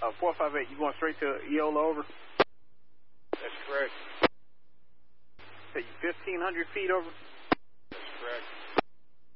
458, you going straight to Eola over? That's correct. Say you 1,500 feet over? That's correct.